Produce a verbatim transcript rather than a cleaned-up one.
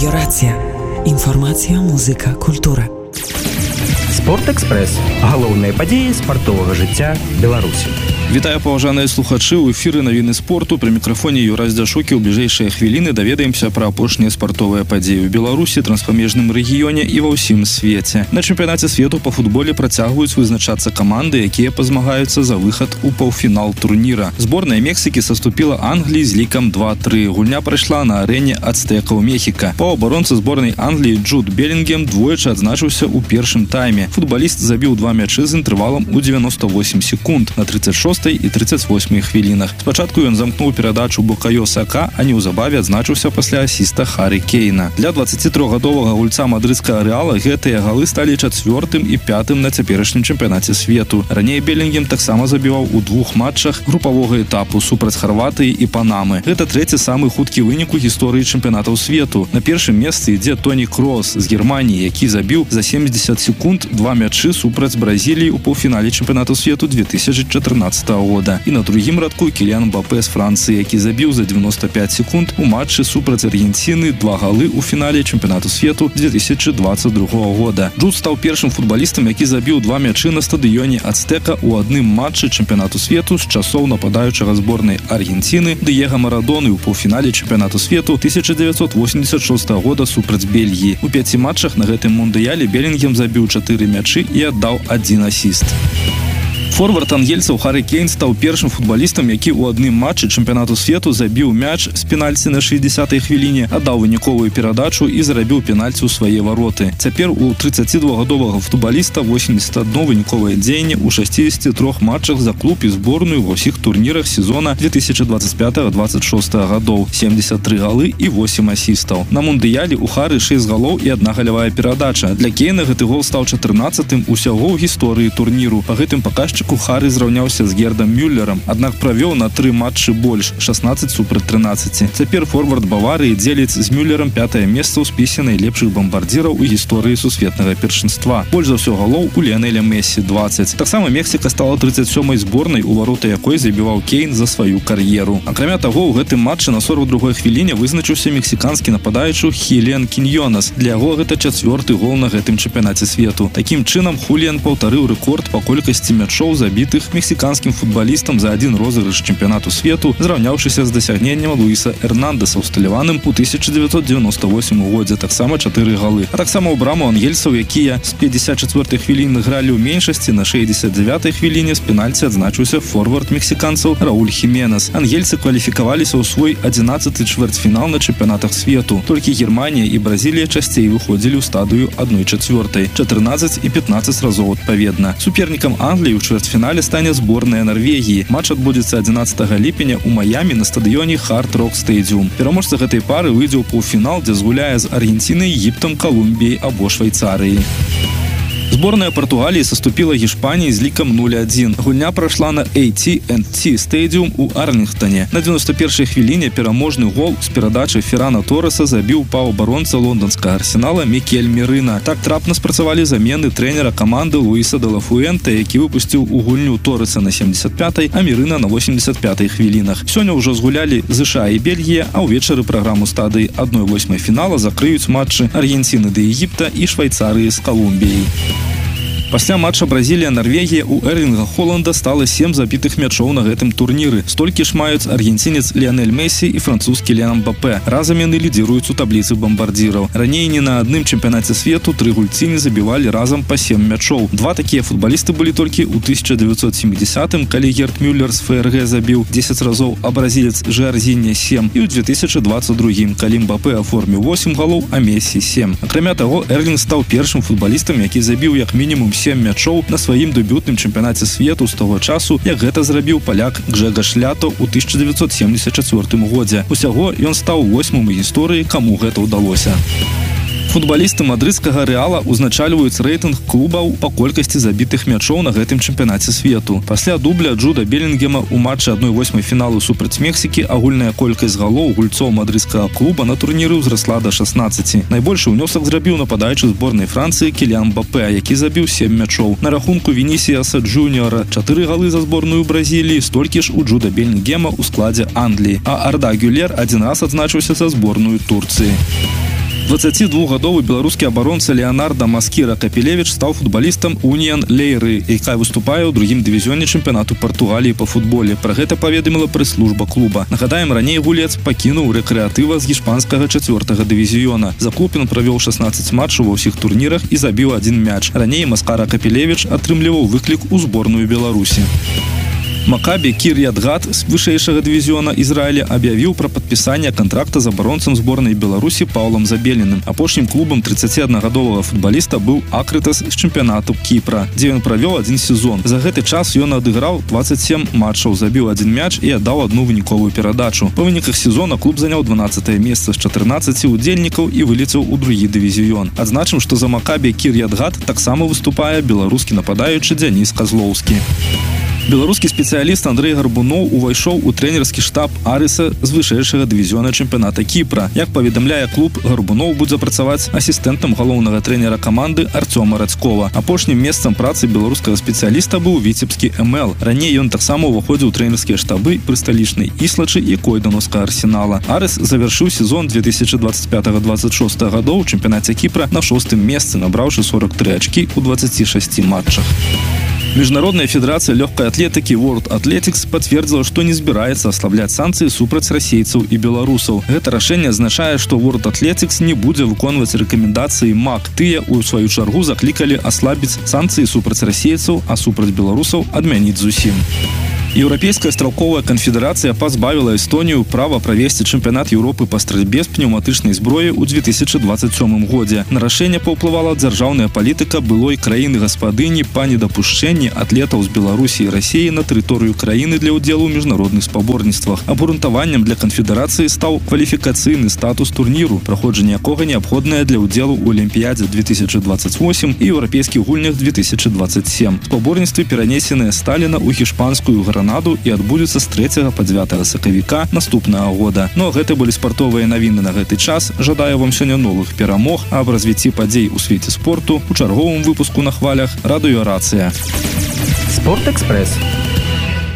Радіорація. Інфармація, музика, культура. Спортэкспрэс. Галоўныя падзеі спартовага жыцця Беларусі. Вітаю, паважаныя слухачы, у эфіры навіны спорту. Пры мікрафоне Юрась Дзяшукі. У бліжэйшыя хвіліны даведаемся пра апошнія спартовыя падзеі ў Беларусі, транспамежным рэгіёне і ва ўсім свеце. На чэмпіянаце свету па футболе працягваюць вызначацца каманды, якія пазмагаюцца за выхад у паўфінал турніра. Зборная Мексікі саступіла Англіі з лікам два тры. Гульня прайшла на арэне ацтэкаў Мехіка. Паўабаронца зборнай Англіі Джуд Белінгем двоечы адзначыўся ў першым тайме. Футбаліст забіў два мячы з інтэрвалам у дзевяноста восем секунд на тридцать шостой і тридцать восьмой хвілінах. Спачатку ён замкнуў перадачу Букайо Сака, а неўзабаве адзначыўся пасля асіста Харі Кейна. Для дваццацітрохгадовага гульца мадрыдскага Рэала гэтыя галы сталі чацвёртым і пятым на цяперашнім чэмпіянаце свету. Раней Белінгем таксама забіваў у двух матчах групавога этапу супраць Харватыі і Панамы. Гэта трэці самы хуткі вынік у гісторыі чэмпіянатаў свету. На першым месцы ідзе Тоні Крос з Германіі, які забіў за семьдесят секунд два мячы супраць Бразіліі ў паўфінале чэмпіянату свету две тысячи чатырнаццатага года. І на другім радку Кіліан Мбапэ з Францыі, які забіў за девяносто пять секунд у матчы супраць Аргенціны два галы ў фінале чэмпіянату свету две тысячи двадцать другого года. Джуд стаў першым футбалістам, які забіў два мячы на стадыёне Ацтэка ў адным матчы чэмпіянату свету з часоў нападаючага зборнай Аргенціны Дыего Марадоны ў паўфінале чэмпіянату свету тысяча девятьсот восемьдесят шестого года супраць Бельгіі. У пяці матчах на гэтым мундыяле Белінгем забіў чатыры мячы і аддаў адзін асіст. Форвард ангельцаў Харі Кейн стаў першым футбалістам, які ў адным матчы чэмпіянату свету забіў мяч з пенальці на шэсцідзясятай хвіліне, аддаў выніковую перадачу і зарабіў пенальці ў свае вароты. Цяпер у тридцатидвухгадовага футбаліста восемьдесят одно выніковае дзеянне ў шасцідзесяти трох матчах за клуб і зборную ва ўсіх турнірах сезона две тысячи двадцать пятого — двадцать шестого гадоў, семьдесят три галы і восемь асістаў. На мундыяле у Хары шэсць галоў і адна галявая перадача. Для Кейна гэты гол стаў чатырнаццатым усяго ў гісторыі турніру. Па гэтым паказчыку Харі зраўняўся з Гердам Мюллерам, аднак правёў на тры матчы больш, шестнадцать супраць тринадцати. Цяпер форвард Баварыі дзеліць з Мюллерам пятае месца ў спісе найлепшых бамбардзіраў у гісторыі сусветнага першынства. Больш за ўсё галоў у Ліанеля Мессі двадцать. Таксама Мексіка стала тридцать сёмай зборнай, у вароты якой забіваў Кейн за сваю кар'еру. Акрамя таго, у гэтым матчы на сорок другой хвіліне вызначыўся мексіканскі нападаючы Хіліан Кіньёнас. Для яго гэта чацвёрты гол на гэтым чэмпіянаце свету. Такім чынам Хуліан паўтарыў рэкорд па колькасці мячоў забітых мексіканскім футбалістам за адзін розыгрыш чэмпіянату свету, зраўняўшыся з дасягненнем Луіса Эрнандеса, усталяваным у тысяча девятьсот девяносто восьмым годзе, таксама чатыры галы. А таксама ў браму ангельцаў, якія з пятьдесят четвёртай хвіліны гралі ў меншасці, на шэсцьдесят девятай хвіліне з пенальці адзначыўся форвард мексіканцаў Рауль Хіменес. Ангельцы кваліфікаваліся ў свой адзінаццаты чвэрцьфінал на чэмпіянатах свету. Толькі Германія і Бразілія часцей выходзілі ў стадыю адной чацвёртай, чатырнаццаць і пятнаццаць разоў адпаведна. Супернікам Англіі ў чвэрцьфінале стане зборная Нарвегіі. Матч адбудзецца адзінаццатага ліпеня ў Маямі на стадыёне Hard Rock Stadium. Пераможца гэтай пары выйдзе ў паўфінал, дзе згуляе з Аргенцінай, Егіптам, Калумбіяй або Швейцарыяй. Зборная Партугаліі саступіла Гішпаніі з лікам нуль адзін. Гульня прайшла на эй ти энд ти Stadium у Арлінгтане. На девяносто першай хвіліне пераможны гол з перадачы Феррана Торреса забіў паўабаронца лонданскага Арсенала Мікель Мерына. Так трапна спрацавалі замены трэнера каманды Луіса де ла Фуэнте, які выпусціў у гульню Торреса на семьдесят пятай, а Мерына на восемьдесят пятай хвілінах. Сёння ўжо згулялі ЗША і Бельгія, а ўвечары праграму стадыі адной восьмай фінала закрыюць матчы Аргенціны да Егіпта і Швейцарыі з Калумбіяй. Пасля матча Бразілія-Нарвегія у Эрлінга Холланда стала сем забітых мячоў на гэтым турніры. Столькі ж маюць аргенцінец Ліанель Мессі і француз Кіліан Мбапэ. Разам яны лідзіруюць у табліцы бамбардзіраў. Раней ні на адным чэмпіянаце свету тры гульцы не забівалі разам па сем мячоў. Два такія футбалісты былі толькі ў тысяча девятьсот семидесятым, калі Герд Мюллер з ФРГ забіў дзесяць разоў, а бразілец Жоржиньо сем, і ў две тысячи двадцать другім, калі Мбапэ аформіў восемь галоў, а Мессі сем. Акрамя таго, Эрлінг стаў першым футбалістам, які забіў як мінімум сем мячоў на сваім дэбютным чэмпіянаце свету з таго часу, як гэта зрабіў паляк Гжегаш Лято ў тысяча девятьсот семьдесят четвёртым годзе. Усяго ён стаў восьмым у гісторыі, каму гэта ўдалося. Футбалісты мадрыдскага Рэала узначальваюць рэйтынг клубаў па колькасці забітых мячоў на гэтым чэмпіянаце свету. Пасля дубля Джуда Белінгема ў матчы адной восьмай фіналу супраць Мексікі агульная колькасць галоў гульцоў мадрыдскага клуба на турніры ўзрасла да шаснаццаці. Найбольшы ўнёсак зрабіў нападаючы зборнай Францыі Кіліан Мбапэ, які забіў сем мячоў. На рахунку Вінісіаса Джуніора чатыры галы за зборную Бразіліі, столькі ж у Джуда Белінгема ў складзе Англіі. А Арда Гюлер адзін раз адзначыўся за зборную Турцыі. дваццацідвухгадовы беларускі абаронца Леонарда Маскіра Капілевіч стаў футбалістам Уніян Лейры, якая выступае ў другім дывізіёне чэмпіянату Партугаліі па футболе. Пра гэта паведаміла прэс-служба клуба. Нагадаем, раней гулец пакінуў рэкрэатыва з гішпанскага чацвёртага дывізіёна. За клуб ён правёў шаснаццаць матчаў ва ўсіх турнірах і забіў адзін мяч. Раней Маскара Капілевіч атрымліваў выклік у зборную Беларусі. Макабі Кір'ят-Гат з вышэйшага дывізіёна Ізраіля аб'явіў пра падпісанне кантракта з абаронцам зборнай Беларусі Паўлам Забеліным. Апошнім клубам трыццаціаднагадовага футбаліста быў Акрытас з чэмпіянату Кіпра, дзе ён правёў адзін сезон. За гэты час ён адыграў дваццаць сем матчаў, забіў адзін мяч і аддаў адну выніковую перадачу. Па выніках сезона клуб заняў дванаццатае месца з чатырнаццаці ўдзельнікаў і вылецеў у другі дывізіён. Адзначым, што за Макабі Кір'ят-Гат таксама выступае беларускі нападаючы Дзяніс Казлоўскі. Беларускі спецыяліст Андрэй Гарбуноў увайшоў у трэнерскі штаб Арыса з вышэйшага дывізіёна чэмпіяната Кіпра. Як паведамляе клуб, Гарбуноў будзе працаваць асістэнтам галоўнага трэнера каманды Арцёма Рацкова. Апошнім месцам працы беларускага спецыяліста быў віцебскі эм эл. Раней ён таксама ўваходзіў у трэнерскія штабы пры сталічнай Іслачы і Койданаўскага Арсенала. Арыс завяршыў сезон две тысячи двадцать пятого — двадцать шестого гадоў у чэмпіянаце Кіпра на шостым месцы, набраўшы сорок тры ачкі ў двадцати шасці матчах. Международная федерация легкой атлетики World Athletics подтвердила, что не збираецца ослабляць санкцыі супраць расейцаў і беларусаў. Гэта рашэнне азначае, што World Athletics не будзе выконваць рэкамендацыі МАК. Тыя, у сваю чаргу, заклікалі аслабіць санкцыі супраць расейцаў, а супраць беларусаў адмяніць зусім. Еўрапейская стралковая канфедэрацыя пазбавіла Эстонію права правесці чэмпіянат Еўропы па стральбе з пнеўматычнай зброі ў две тысячи двадцать сёмым годзе. На рашэнне паўплывала дзяржаўная палітыка былой краіны-гаспадыні па недапушчэнні атлетаў з Беларусі і Расіі на тэрыторыю краіны для ўдзелу ў міжнародных спаборніцтвах. Абурунтаваннем для канфедэрацыі стаў кваліфікацыйны статус турніру, праходжанне якога неабходнае для ўдзелу ў Алімпіядзе две тысячи двадцать восемь і еўрапейскіх гульнях две тысячи двадцать семь. Спаборніцтвы перанесеныя Сталіна ў гішпанскую Гранаду і адбудзецца з трэцяга па дзевятае сакавіка наступнага года. Ну а гэта былі спартовыя навіны на гэты час. Жадаю вам сёння новых перамог, а аб развіцці падзей у свеце спорту у чарговым выпуску на хвалях радыё Рацыя. Спорт Экспресс.